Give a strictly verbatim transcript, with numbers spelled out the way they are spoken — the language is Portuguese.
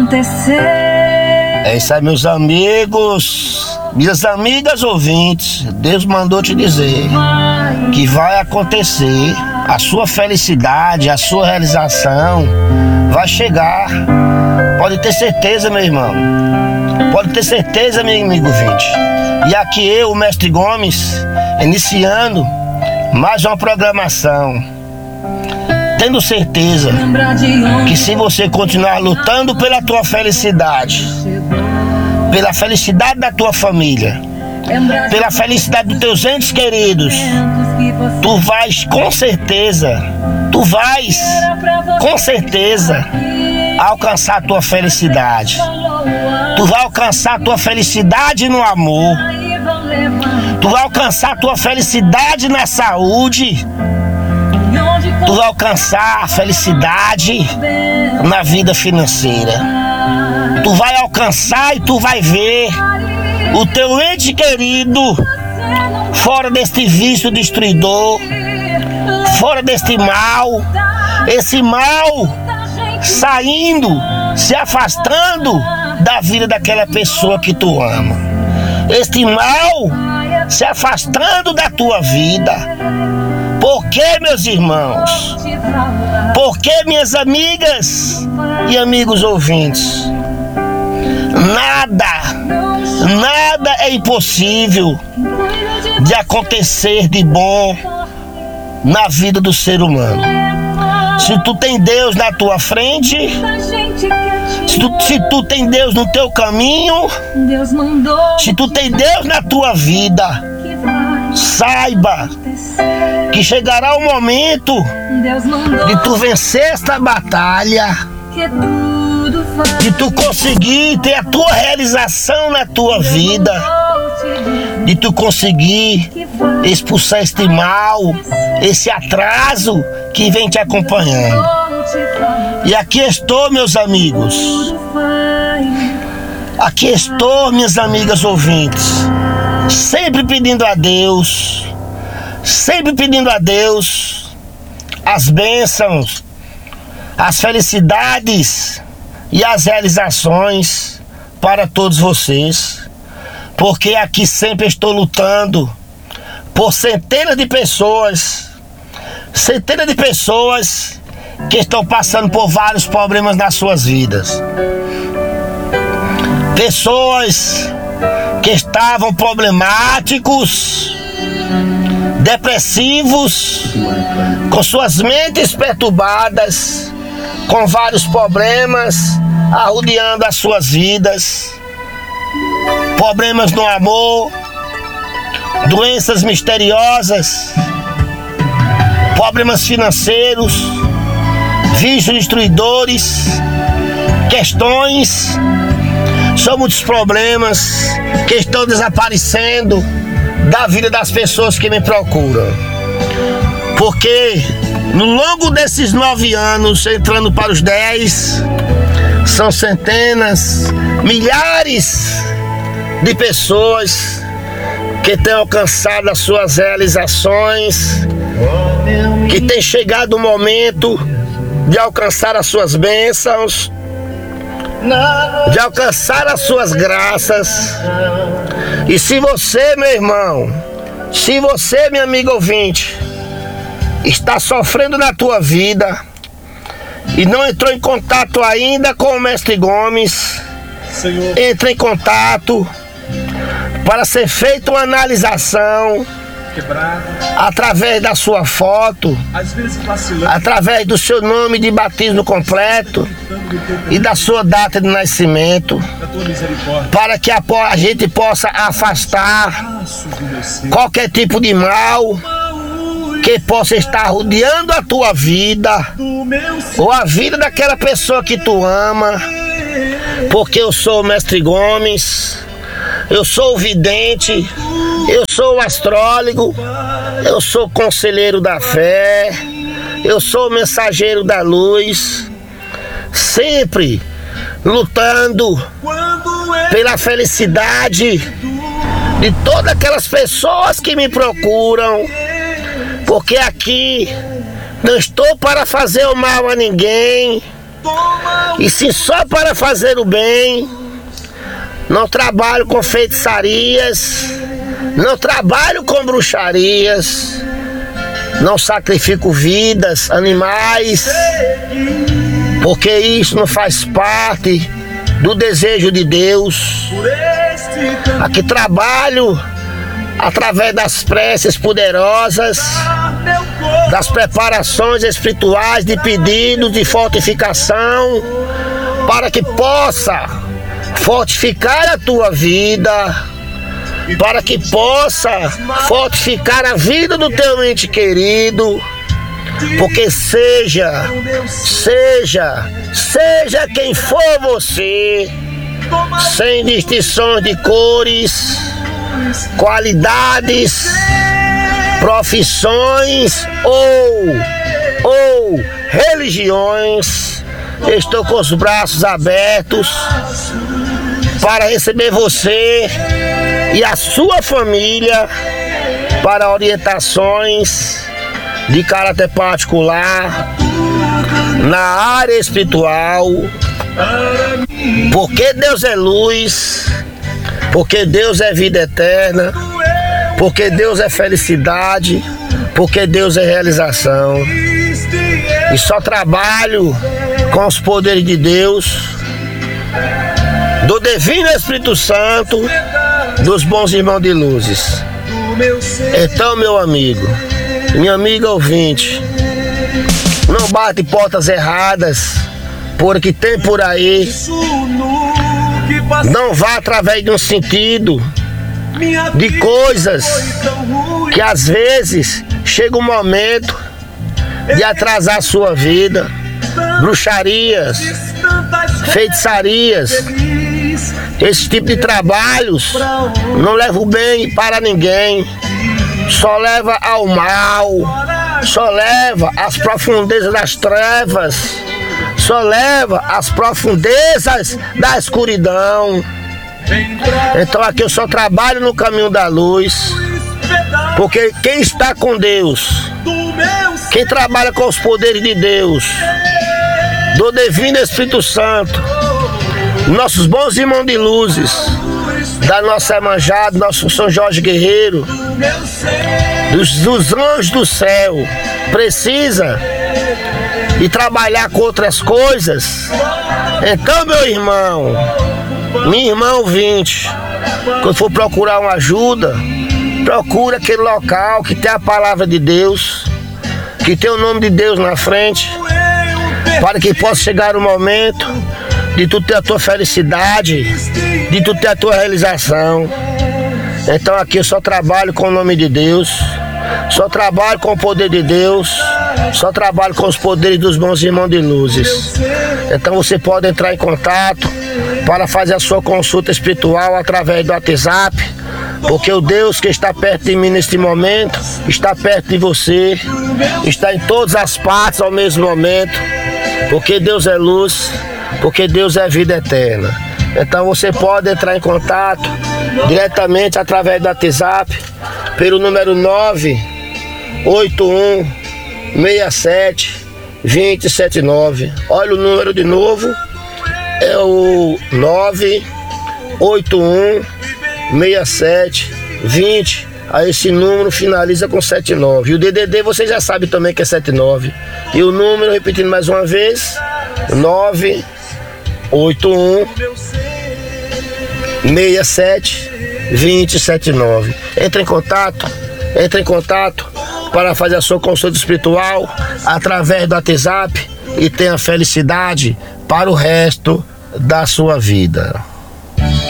acontecer. É isso aí, meus amigos, minhas amigas ouvintes. Deus mandou te dizer que vai acontecer. A sua felicidade, a sua realização vai chegar. Pode ter certeza, meu irmão. Pode ter certeza, meu amigo ouvinte. E aqui eu, o Mestre Gomes, iniciando mais uma programação, tendo certeza que se você continuar lutando pela tua felicidade, pela felicidade da tua família, pela felicidade dos teus entes queridos, tu vais com certeza, tu vais com certeza alcançar a tua felicidade. Tu vai alcançar a tua felicidade no amor. Tu vai alcançar a tua felicidade na saúde. Tu vai alcançar a felicidade na vida financeira. Tu vai alcançar e tu vai ver o teu ente querido fora deste vício destruidor, fora deste mal, esse mal saindo, se afastando da vida daquela pessoa que tu ama. Este mal se afastando da tua vida. Por que, meus irmãos? Por que, minhas amigas e amigos ouvintes? Nada, nada é impossível de acontecer de bom na vida do ser humano. Se tu tem Deus na tua frente, se tu, se tu tem Deus no teu caminho, se tu tem Deus na tua vida, saiba que chegará o momento de tu vencer esta batalha, de tu conseguir ter a tua realização na tua vida, de tu conseguir expulsar este mal, esse atraso que vem te acompanhando. E aqui estou, meus amigos, aqui estou, minhas amigas ouvintes, sempre pedindo a Deus, sempre pedindo a Deus as bênçãos, as felicidades e as realizações para todos vocês, porque aqui sempre estou lutando por centenas de pessoas, centenas de pessoas que estão passando por vários problemas nas suas vidas. Pessoas que estavam problemáticos, depressivos, com suas mentes perturbadas, com vários problemas arrodeando as suas vidas, problemas no amor, doenças misteriosas, problemas financeiros, vícios destruidores, questões. São muitos problemas que estão desaparecendo da vida das pessoas que me procuram. Porque no longo desses nove anos, entrando para os dez, são centenas, milhares de pessoas que têm alcançado as suas realizações, que tem chegado o momento de alcançar as suas bênçãos, de alcançar as suas graças. E se você, meu irmão, se você, minha amiga ouvinte, está sofrendo na tua vida e não entrou em contato ainda com o Mestre Gomes, Senhor, entre em contato para ser feita uma analisação quebrado, através da sua foto, às vezes através do seu nome de batismo completo e da sua data de nascimento, para que a, a gente possa afastar qualquer tipo de mal que possa estar rodeando a tua vida ou a vida daquela pessoa que tu ama. Porque eu sou o Mestre Gomes, eu sou o vidente, eu sou o astrólogo, eu sou o conselheiro da fé, eu sou o mensageiro da luz, sempre lutando pela felicidade de todas aquelas pessoas que me procuram, porque aqui não estou para fazer o mal a ninguém, e sim só para fazer o bem. Não trabalho com feitiçarias, não trabalho com bruxarias, não sacrifico vidas, animais, porque isso não faz parte do desejo de Deus. Aqui trabalho através das preces poderosas, das preparações espirituais, de pedidos de fortificação, para que possa fortificar a tua vida, para que possa fortificar a vida do teu ente querido, porque seja, seja, seja quem for você, sem distinções de cores, qualidades, profissões ou, ou religiões, estou com os braços abertos para receber você e a sua família para orientações de caráter particular na área espiritual, porque Deus é luz, porque Deus é vida eterna, porque Deus é felicidade, porque Deus é realização. E só trabalho com os poderes de Deus, do Divino Espírito Santo, dos bons irmãos de luzes. Então, meu amigo, minha amiga ouvinte, não bate portas erradas, porque tem por aí. Não vá através de um sentido de coisas que às vezes chega um momento de atrasar a sua vida. Bruxarias, feitiçarias, esse tipo de trabalhos não levam bem para ninguém, só leva ao mal, só leva às profundezas das trevas, só leva às profundezas da escuridão. Então aqui eu só trabalho no caminho da luz, porque quem está com Deus, quem trabalha com os poderes de Deus, do Divino Espírito Santo, nossos bons irmãos de luzes, da nossa Emanjá, do nosso São Jorge Guerreiro, dos, dos anjos do céu, precisa de trabalhar com outras coisas. Então, meu irmão, minha irmã ouvinte, quando for procurar uma ajuda, procura aquele local que tem a palavra de Deus, que tem o nome de Deus na frente, para que possa chegar o momento de tu ter a tua felicidade, de tu ter a tua realização. Então aqui eu só trabalho com o nome de Deus, só trabalho com o poder de Deus, só trabalho com os poderes dos bons irmãos de luzes. Então você pode entrar em contato para fazer a sua consulta espiritual através do WhatsApp, porque o Deus que está perto de mim neste momento, está perto de você, está em todas as partes ao mesmo momento, porque Deus é luz, porque Deus é vida eterna. Então você pode entrar em contato diretamente através do WhatsApp pelo número nove oito um seis sete dois zero sete nove. Olha o número de novo, é o nove oito um seis sete dois zero. Aí esse número finaliza com setenta e nove. E o D D D você já sabe também que é setenta e nove. E o número, repetindo mais uma vez, nove oito um seis sete dois zero sete nove. Entre em contato, entre em contato para fazer a sua consulta espiritual através do WhatsApp e tenha felicidade para o resto da sua vida.